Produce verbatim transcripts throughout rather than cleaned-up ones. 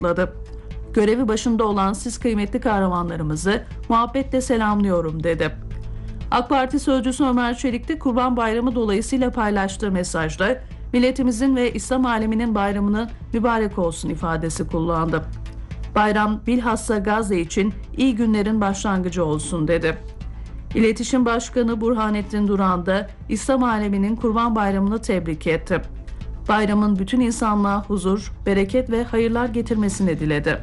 Görevi başında olan siz kıymetli kahramanlarımızı muhabbetle selamlıyorum dedi. AK Parti sözcüsü Ömer Çelik de Kurban Bayramı dolayısıyla paylaştığı mesajda milletimizin ve İslam aleminin bayramını mübarek olsun ifadesi kullandı. Bayram bilhassa Gazze için iyi günlerin başlangıcı olsun dedi. İletişim Başkanı Burhanettin Duran da İslam aleminin Kurban Bayramı'nı tebrik etti. Bayramın bütün insanlığa huzur, bereket ve hayırlar getirmesini diledi.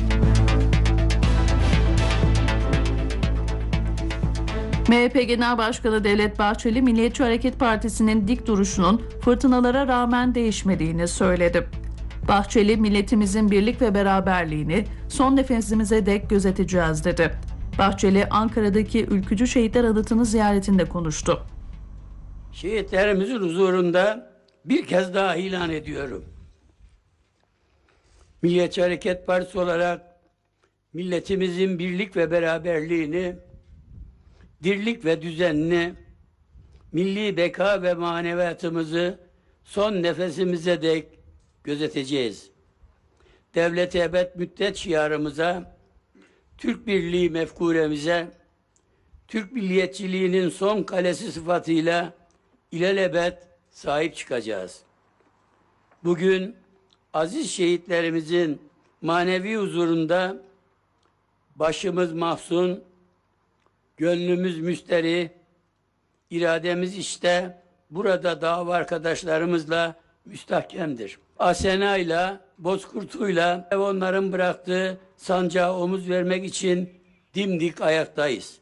M H P Genel Başkanı Devlet Bahçeli, Milliyetçi Hareket Partisi'nin dik duruşunun fırtınalara rağmen değişmediğini söyledi. Bahçeli, milletimizin birlik ve beraberliğini son nefesimize dek gözeteceğiz dedi. Bahçeli, Ankara'daki Ülkücü Şehitler Anıtı'nı ziyaretinde konuştu. Şehitlerimizin huzurunda bir kez daha ilan ediyorum. Milliyetçi Hareket Partisi olarak milletimizin birlik ve beraberliğini, dirlik ve düzenini, milli beka ve maneviyatımızı son nefesimize dek gözeteceğiz. Devlet-i ebed müddet şiarımıza, Türk birliği mefkuremize, Türk milliyetçiliğinin son kalesi sıfatıyla ilelebet sahip çıkacağız. Bugün aziz şehitlerimizin manevi huzurunda başımız mahzun, gönlümüz müsterih, irademiz işte burada dava arkadaşlarımızla müstahkemdir. Asena'yla, Bozkurt'uyla ve onların bıraktığı sancağa omuz vermek için dimdik ayaktayız.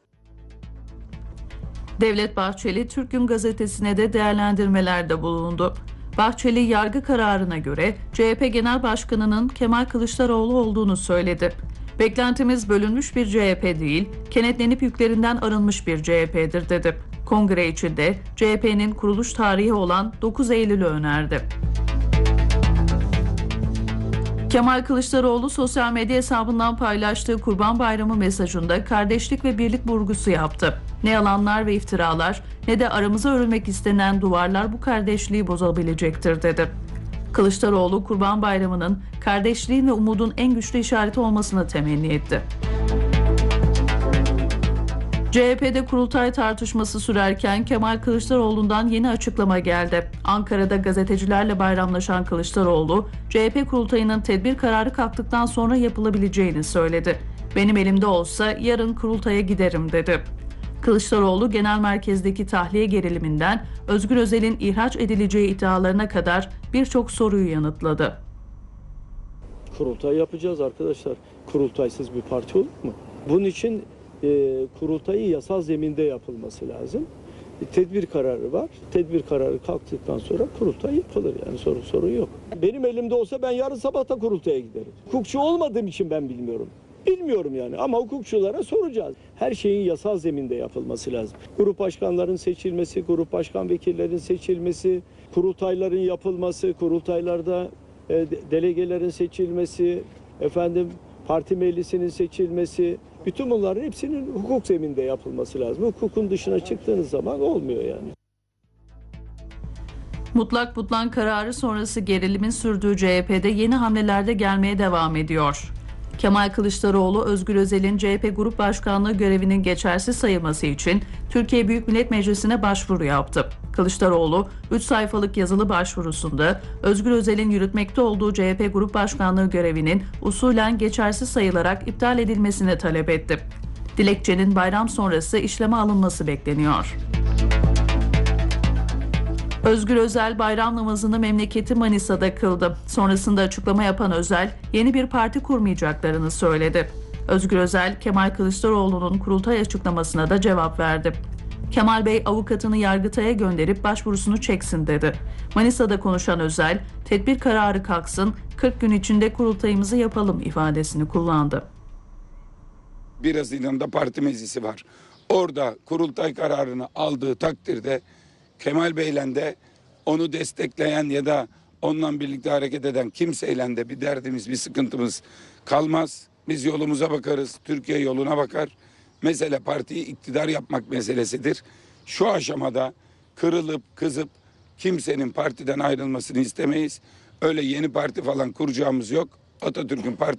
Devlet Bahçeli, Türk Gün Gazetesi'ne de değerlendirmelerde bulundu. Bahçeli, yargı kararına göre C H P Genel Başkanı'nın Kemal Kılıçdaroğlu olduğunu söyledi. Beklentimiz bölünmüş bir C H P değil, kenetlenip yüklerinden arınmış bir C H P'dir dedi. Kongre içinde C H P'nin kuruluş tarihi olan dokuz Eylül'ü önerdi. Kemal Kılıçdaroğlu sosyal medya hesabından paylaştığı Kurban Bayramı mesajında kardeşlik ve birlik vurgusu yaptı. Ne yalanlar ve iftiralar ne de aramıza örülmek istenen duvarlar bu kardeşliği bozabilecektir dedi. Kılıçdaroğlu Kurban Bayramı'nın kardeşliğin ve umudun en güçlü işareti olmasını temenni etti. C H P'de kurultay tartışması sürerken Kemal Kılıçdaroğlu'ndan yeni açıklama geldi. Ankara'da gazetecilerle bayramlaşan Kılıçdaroğlu, C H P kurultayının tedbir kararı kalktıktan sonra yapılabileceğini söyledi. Benim elimde olsa yarın kurultaya giderim dedi. Kılıçdaroğlu genel merkezdeki tahliye geriliminden Özgür Özel'in ihraç edileceği iddialarına kadar birçok soruyu yanıtladı. Kurultay yapacağız arkadaşlar. Kurultaysız bir parti olur mu? Bunun için e, kurultayı yasal zeminde yapılması lazım. E, tedbir kararı var. Tedbir kararı kalktıktan sonra kurultay yapılır. Yani sorun sorun yok. Benim elimde olsa ben yarın sabahta kurultaya giderim. Hukukçu olmadığım için ben bilmiyorum. Bilmiyorum yani ama hukukçulara soracağız. Her şeyin yasal zeminde yapılması lazım. Grup başkanların seçilmesi, grup başkan vekillerin seçilmesi, kurultayların yapılması, kurultaylarda e, delegelerin seçilmesi, efendim parti meclisinin seçilmesi, bütün bunların hepsinin hukuk zeminde yapılması lazım. Hukukun dışına çıktığınız zaman olmuyor yani. Mutlak butlan kararı sonrası gerilimin sürdüğü C H P'de yeni hamleler de gelmeye devam ediyor. Kemal Kılıçdaroğlu, Özgür Özel'in C H P Grup Başkanlığı görevinin geçersiz sayılması için Türkiye Büyük Millet Meclisi'ne başvuru yaptı. Kılıçdaroğlu, üç sayfalık yazılı başvurusunda Özgür Özel'in yürütmekte olduğu C H P Grup Başkanlığı görevinin usulen geçersiz sayılarak iptal edilmesini talep etti. Dilekçenin bayram sonrası işleme alınması bekleniyor. Özgür Özel bayram namazını memleketi Manisa'da kıldı. Sonrasında açıklama yapan Özel, yeni bir parti kurmayacaklarını söyledi. Özgür Özel, Kemal Kılıçdaroğlu'nun kurultay açıklamasına da cevap verdi. Kemal Bey avukatını Yargıtay'a gönderip başvurusunu çeksin dedi. Manisa'da konuşan Özel, tedbir kararı kalksın, kırk gün içinde kurultayımızı yapalım ifadesini kullandı. bir Haziran'da parti meclisi var. Orada kurultay kararını aldığı takdirde Kemal Bey'le de onu destekleyen ya da onunla birlikte hareket eden kimseyle de bir derdimiz, bir sıkıntımız kalmaz. Biz yolumuza bakarız, Türkiye yoluna bakar. Mesele partiyi iktidar yapmak meselesidir. Şu aşamada kırılıp kızıp kimsenin partiden ayrılmasını istemeyiz. Öyle yeni parti falan kuracağımız yok. Atatürk'ün parti